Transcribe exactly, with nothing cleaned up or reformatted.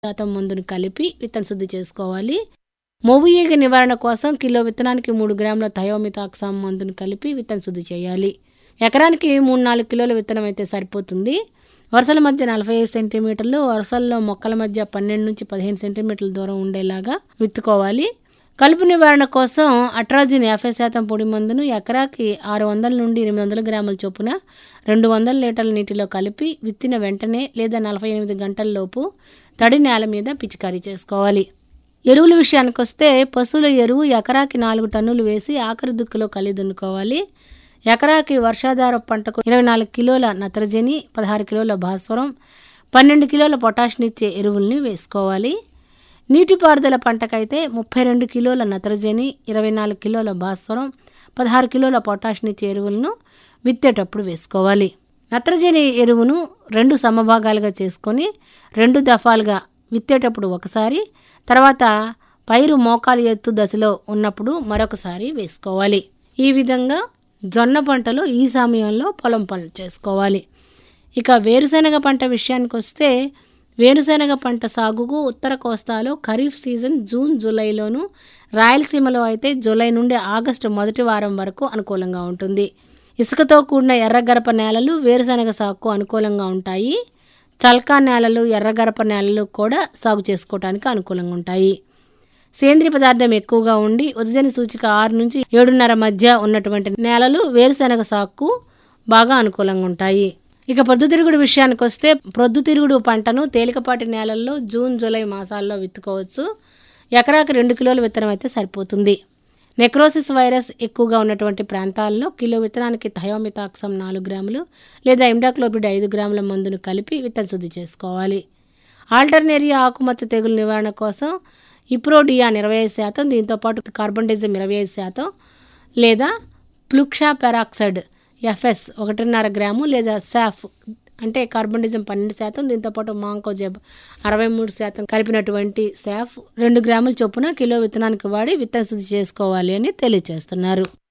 శాతం మందును కలిపి విత్తన శుద్ధి చేసుకోవాలి. మొవ్వు ఈగ నివారణ కోసం కిలో విత్తనానికి మూడు గ్రాముల థయోమితాక్సామ్ మందును కలిపి విత్తన శుద్ధి చేయాలి. ఎకరానికి మూడు నాలుగు కిలోల విత్తనం అయితే సరిపోతుంది. వరుసల మధ్య నలభై ఐదు సెంటీమీటర్లు, వరుసల్లో మొక్కల మధ్య పన్నెండు నుంచి పదిహేను సెంటీమీటర్ల దూరం ఉండేలాగా విత్తుకోవాలి. కలుపు నివారణ కోసం అట్రాజిన్ యాభై శాతం పొడి మందును ఎకరాకి ఆరు వందల నుండి ఎనిమిది వందల గ్రాముల చొప్పున రెండు వందల లీటర్ల నీటిలో కలిపి విత్తిన వెంటనే లేదా నలభై ఎనిమిది గంటల్లోపు తడి నేల మీద పిచికారీ చేసుకోవాలి. ఎరువుల విషయానికి వస్తే పశువుల ఎరువు ఎకరాకి నాలుగు టన్నులు వేసి ఆఖరి దుక్కులో కలిగి దున్నుకోవాలి. ఎకరాకి వర్షాధార పంటకు ఇరవై నాలుగు కిలోల నత్రజని, పదహారు కిలోల భాస్వరం, పన్నెండు కిలోల పొటాషినిచ్చే ఎరువుల్ని వేసుకోవాలి. నీటిపారుదల పంటకైతే ముప్పై రెండు కిలోల నత్రజని, ఇరవై నాలుగు కిలోల భాస్వరం, పదహారు కిలోల పొటాషినిచ్చే ఎరువులను విత్తేటప్పుడు వేసుకోవాలి. నత్రజని ఎరువును రెండు సమభాగాలుగా చేసుకొని రెండు దఫాలుగా విత్తేటప్పుడు ఒకసారి, తర్వాత పైరు మోకాలు ఎత్తు దశలో ఉన్నప్పుడు మరొకసారి వేసుకోవాలి. ఈ విధంగా జొన్న పంటలో ఈ సమయంలో పొలం పనులు చేసుకోవాలి. ఇక వేరుశెనగ పంట విషయానికి వస్తే వేరుశెనగ పంట సాగుకు ఉత్తర కోస్తాలో ఖరీఫ్ సీజన్ జూన్ జూలైలోను, రాయలసీమలో అయితే జూలై నుండి ఆగస్టు మొదటి వారం వరకు అనుకూలంగా ఉంటుంది. ఇసుకతో కూడిన ఎర్రగరప నేలలు వేరుశెనగ సాగుకు అనుకూలంగా ఉంటాయి. చల్కా నేలలు, ఎర్రగరప నేలలు కూడా సాగు చేసుకోవడానికి అనుకూలంగా ఉంటాయి. సేంద్రియ పదార్థం ఎక్కువగా ఉండి ఉదజని సూచిక ఆరు నుంచి ఏడున్నర మధ్య ఉన్నటువంటి నేలలు వేరుశెనగ సాగుకు బాగా అనుకూలంగా ఉంటాయి. ఇక ప్రొద్దుతిరుగుడు విషయానికి వస్తే ప్రొద్దుతిరుగుడు పంటను తేలికపాటి నేలల్లో జూన్ జూలై మాసాల్లో విత్తుకోవచ్చు. ఎకరాకి రెండు కిలోల విత్తనం అయితే సరిపోతుంది. నెక్రోసిస్ వైరస్ ఎక్కువగా ఉన్నటువంటి ప్రాంతాల్లో కిలో విత్తనానికి థయోమితాక్సామ్ నాలుగు గ్రాములు లేదా ఇమిడాక్లోపిడ్ ఐదు గ్రాముల మందును కలిపి విత్తన శుద్ధి చేసుకోవాలి. ఆల్టర్నేరియా ఆకుమచ్చ తెగులు నివారణ కోసం ఇప్రోడియాన్ ఇరవై ఐదు శాతం, దీంతోపాటు కార్బండిజం ఇరవై ఐదు శాతం లేదా ప్లుక్షా పెరాక్సైడ్ ఎఫ్ఎస్ ఒకటిన్నర గ్రాము లేదా సాఫ్ అంటే కార్బండిజం పన్నెండు శాతం, దీంతోపాటు మాంకోజెబ్ అరవై మూడు శాతం కలిపినటువంటి సాఫ్ రెండు గ్రాముల చొప్పున కిలో విత్తనానికి వాడి విత్తన శుద్ధి చేసుకోవాలి అని తెలియజేస్తున్నారు.